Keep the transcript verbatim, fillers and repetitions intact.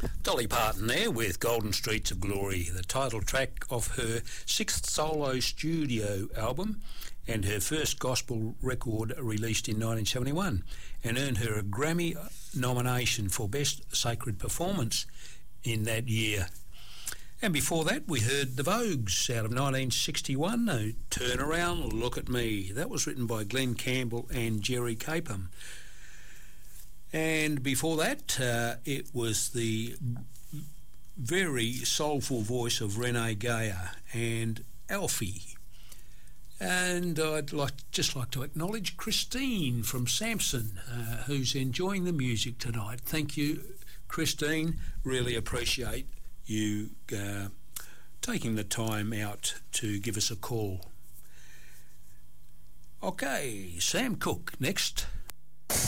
Dolly Parton there with Golden Streets of Glory, the title track of her sixth solo studio album and her first gospel record released in nineteen seventy-one, and earned her a Grammy nomination for Best Sacred Performance in that year. And before that we heard the Vogues out of nineteen sixty-one, no, Turn Around, Look at Me. That was written by Glenn Campbell and Jerry Capeham. And before that, uh, it was the very soulful voice of Renee Geyer and Alfie. And I'd like just like to acknowledge Christine from Samson, uh, who's enjoying the music tonight. Thank you, Christine. Really appreciate you uh, taking the time out to give us a call. Okay, Sam Cooke next.